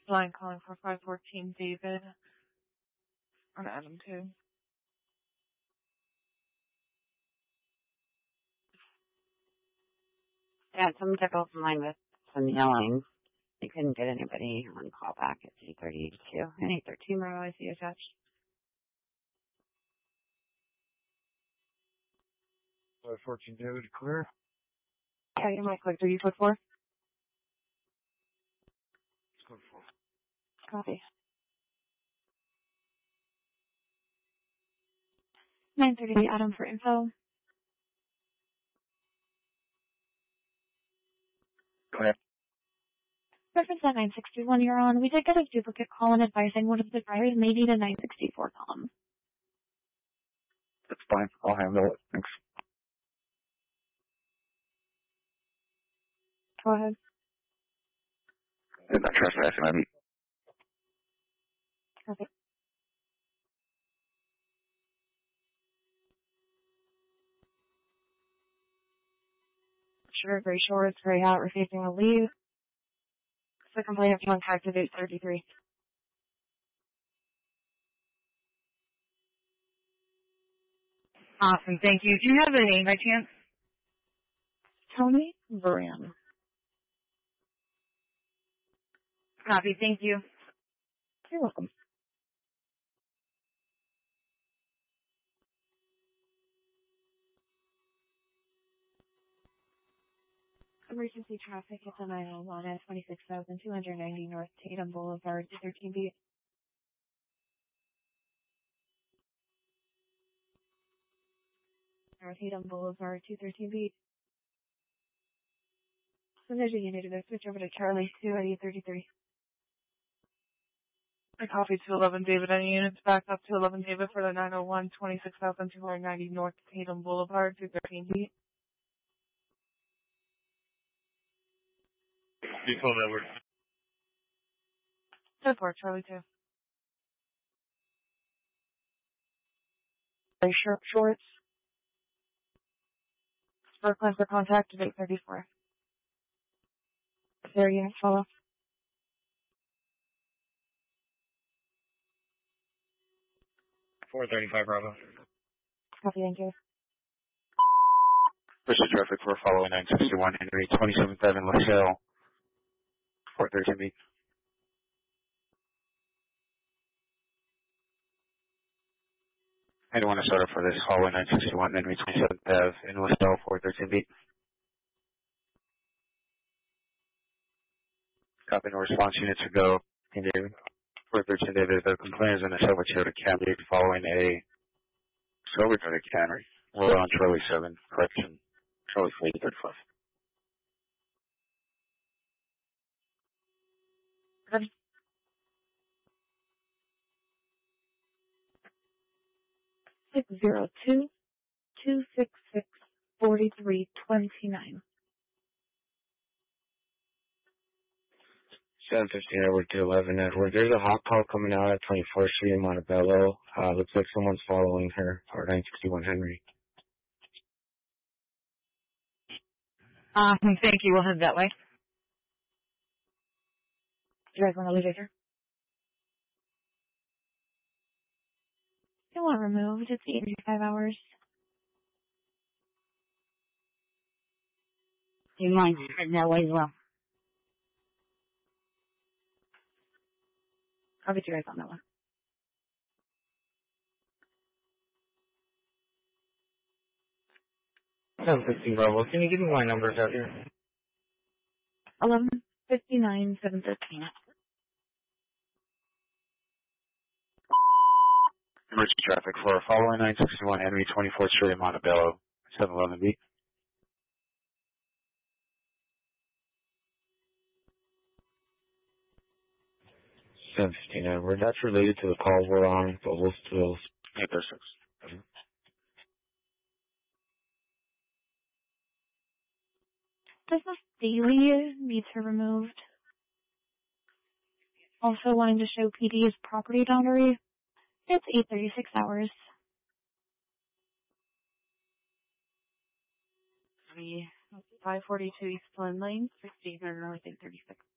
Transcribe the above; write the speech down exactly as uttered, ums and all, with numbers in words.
Line calling for five fourteen David on Adam two. Yeah, someone took off line with some yelling. They couldn't get anybody on call back at eight thirty-two. And eight thirteen where I see attached. five fourteen David, clear. Yeah, you might click. Are you code four? Code four. Copy. nine thirty Adam for info. Go ahead. Reference at nine sixty-one you're on. We did get a duplicate call in advising one of the drivers may need a nine sixty-four column. That's fine. I'll handle it. Thanks. Go ahead. I'm not trespassing. I mean, Perfect. Sure, very short. It's very hot. We're facing a leave. The complaint of contacted eight thirty-three. Awesome, thank you. Do you have a name by chance? Tony Varan. Copy, thank you. You're welcome. Emergency traffic at the nine one one at twenty-six thousand two hundred ninety North Tatum Boulevard, two thirteen B. North Tatum Boulevard, two thirteen B. So there's a unit to switch over to Charlie two at eight thirty-three. I copied to eleven David. Any units back up to eleven David for the nine oh one, twenty-six thousand two hundred ninety North Tatum Boulevard, two thirteen B. you told that word. Good for Charlie two. Very short shorts. Spur plan for contact at eight thirty-four. There units follow. four thirty-five Bravo. Copy, thank you. Push the traffic for following nine sixty-one Henry, twenty-seven seven LaSalle, four thirteen B. I don't want to start up for this hallway nine sixty-one Henry, twenty-seventh Ave in LaSalle, four thirteen B. Copy, no response unit to go. Can you, four thirteen David, the complaint is in a Salvatore Cannery following a Salvatore Cannery. We're on Charlie seven, correction. Charlie eight thirty-five. Good. Six zero two two six six forty three twenty nine. seven fifteen Edward to eleven Edward. There's a hot call coming out at twenty-fourth Street in Montebello. Uh, looks like someone's following her, or nine sixty-one Henry. Awesome, thank you. We'll head that way. You guys want to leave it here? You want removed. It's eighty-five hours. Do you mind heading that way as well? I'll get you guys on that one. seven fifteen Bravo. Can you give me my numbers out here? eleven fifty-nine seven thirteen. Emergency traffic for following nine sixty-one Henry, twenty-fourth Street in Montebello, seven eleven B. seven fifteen Edward. That's related to the call we're on, but we'll still eight thirty-six. Does this daily need her removed? Also wanting to show P D's property boundary. It's eight thirty-six hours. five forty-two East Glen Lane, sixteen North eight thirty-six.